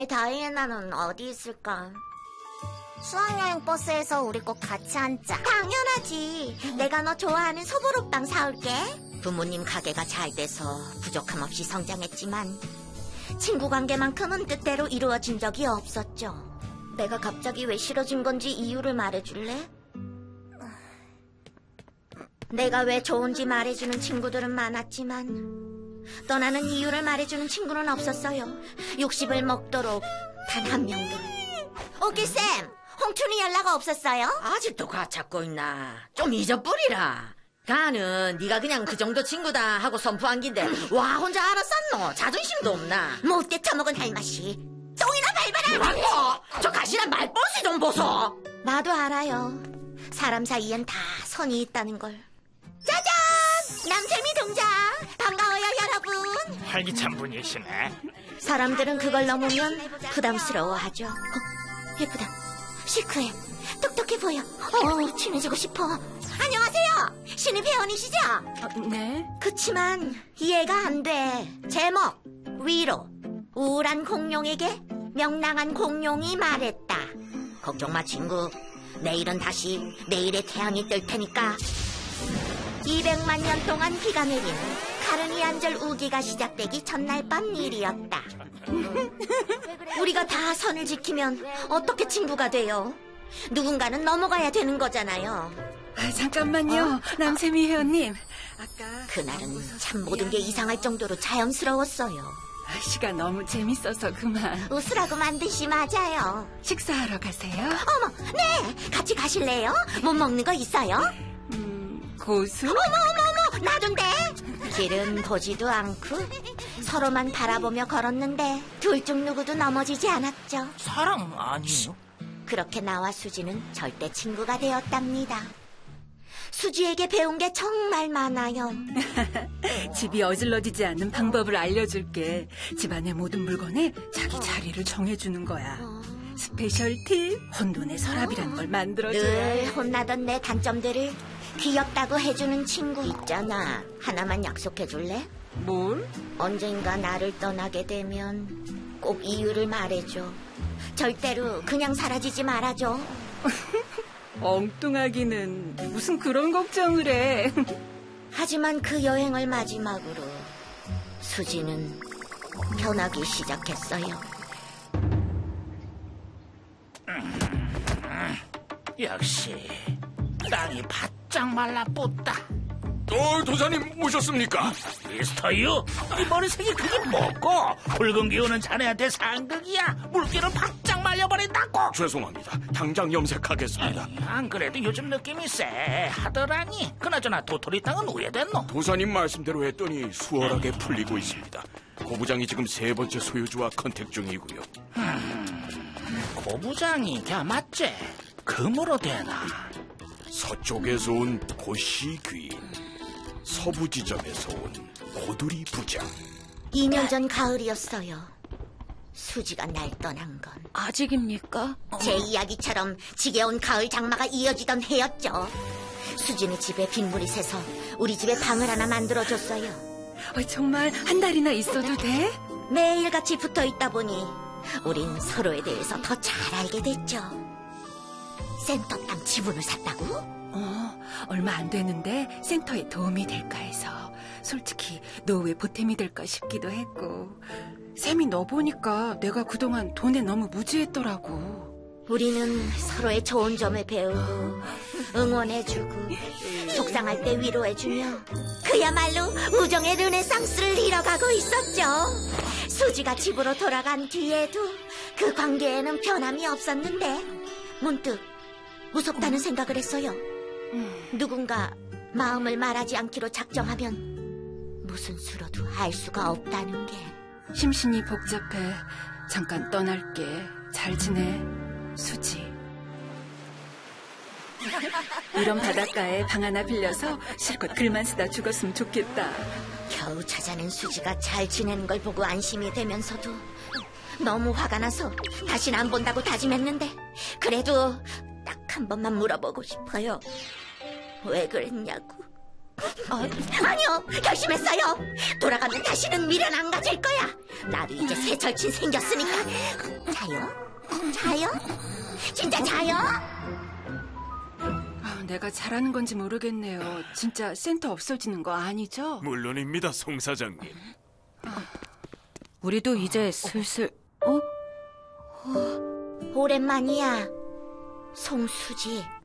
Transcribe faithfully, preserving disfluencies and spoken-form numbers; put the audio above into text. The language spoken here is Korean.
다이애나는 어디 있을까? 수학여행 버스에서 우리 꼭 같이 앉자. 당연하지. 내가 너 좋아하는 소보로빵 사올게. 부모님 가게가 잘 돼서 부족함 없이 성장했지만 친구 관계만큼은 뜻대로 이루어진 적이 없었죠. 내가 갑자기 왜 싫어진 건지 이유를 말해줄래? 내가 왜 좋은지 말해주는 친구들은 많았지만 떠나는 이유를 말해주는 친구는 없었어요. 육십을 먹도록 단 한 명도. 오기쌤, 홍춘이 연락 없었어요? 아직도 가 찾고 있나? 좀 잊어버리라. 가는 네가 그냥 그 정도 친구다 하고 선포한 긴데 와 혼자 알았었노? 자존심도 없나? 못돼 처먹은 할맛이 똥이나 밟아라! 뭐라고? 저 가시나 말버릇이 좀 보소. 나도 알아요. 사람 사이엔 다 선이 있다는 걸. 짜잔! 남재미 동장! 반가워요 여러분. 활기찬 분이시네. 사람들은 그걸 넘으면 부담스러워하죠. 어, 예쁘다. 시크해. 똑똑해 보여. 어, 친해지고 싶어. 안녕하세요. 신입 회원이시죠? 어, 네. 그치만 이해가 안 돼. 제목 위로. 우울한 공룡에게 명랑한 공룡이 말했다. 걱정 마 친구. 내일은 다시 내일의 태양이 뜰 테니까. 이백만 년 동안 비가 내린 카르니 안절 우기가 시작되기 전날 밤 일이었다. 우리가 다 선을 지키면 어떻게 친구가 돼요? 누군가는 넘어가야 되는 거잖아요. 아, 잠깐만요. 어? 남세미 회원님. 아까 그날은 참 모든 게 이상할 정도로 자연스러웠어요. 아, 시간 너무 재밌어서 그만. 웃으라고 만든 시 맞아요. 식사하러 가세요? 어머, 네! 같이 가실래요? 못 먹는 거 있어요? 음, 고수? 어머 어머 어머 나둔데. 길은 보지도 않고 서로만 바라보며 걸었는데 둘 중 누구도 넘어지지 않았죠. 사랑 아니에요? 그렇게 나와 수지는 절대 친구가 되었답니다. 수지에게 배운 게 정말 많아요. 집이 어질러지지 않는 방법을 알려줄게. 집안의 모든 물건에 자기 자리를 정해주는 거야. 스페셜 팁, 혼돈의 서랍이란 걸 만들어줘야 늘 해. 혼나던 내 단점들을 귀엽다고 해주는 친구 있잖아. 하나만 약속해줄래? 뭘? 언젠가 나를 떠나게 되면 꼭 이유를 말해줘. 절대로 그냥 사라지지 말아줘. 엉뚱하기는 무슨 그런 걱정을 해. 하지만 그 여행을 마지막으로 수지는 변하기 시작했어요. 역시 땅이 바짝 말라붙다. 어, 도사님 모셨습니까? 미스터유, 이 머리색이 그게 뭐고? 붉은 기운은 자네한테 상극이야. 물기를 바짝 말려버린다고. 죄송합니다. 당장 염색하겠습니다. 안 그래도 요즘 느낌이 쎄하더라니. 그나저나 도토리 땅은 왜 됐노? 도사님 말씀대로 했더니 수월하게 풀리고 있습니다. 고부장이 지금 세 번째 소유주와 컨택 중이고요. 고부장이 걔 맞지? 금으로 되나? 서쪽에서 온 고시 귀인, 서부 지점에서 온 고두리 부장. 이 년 전 가을이었어요. 수지가 날 떠난 건 아직입니까? 제 이야기처럼 지겨운 가을 장마가 이어지던 해였죠. 수지는 집에 빗물이 새서 우리 집에 방을 하나 만들어줬어요. 어, 정말 한 달이나 있어도 돼? 매일같이 붙어있다 보니 우린 서로에 대해서 더 잘 알게 됐죠. 센터 땅 지분을 샀다고? 어, 얼마 안 되는데 센터에 도움이 될까 해서. 솔직히 너 왜 보탬이 될까 싶기도 했고. 샘이 너 보니까 내가 그동안 돈에 너무 무지했더라고. 우리는 서로의 좋은 점을 배우고 응원해주고 속상할 때 위로해주며 그야말로 우정의 르네상스를 이뤄가고 있었죠. 수지가 집으로 돌아간 뒤에도 그 관계에는 변함이 없었는데 문득 무섭다는 생각을 했어요. 누군가 마음을 말하지 않기로 작정하면 무슨 수로도 알 수가 없다는 게. 심신이 복잡해. 잠깐 떠날게. 잘 지내, 수지. 이런 바닷가에 방 하나 빌려서 실컷 글만 쓰다 죽었으면 좋겠다. 겨우 찾아낸 수지가 잘 지내는 걸 보고 안심이 되면서도 너무 화가 나서 다시는 안 본다고 다짐했는데 그래도 딱 한 번만 물어보고 싶어요. 왜 그랬냐고. 아니요, 결심했어요. 돌아가면 다시는 미련 안 가질 거야. 나도 이제 새 절친 생겼으니까. 자요? 자요? 진짜 자요? 아, 내가 잘하는 건지 모르겠네요. 진짜 센터 없어지는 거 아니죠? 물론입니다, 송 사장님. 우리도 이제 슬슬 어? 오랜만이야, 송수지.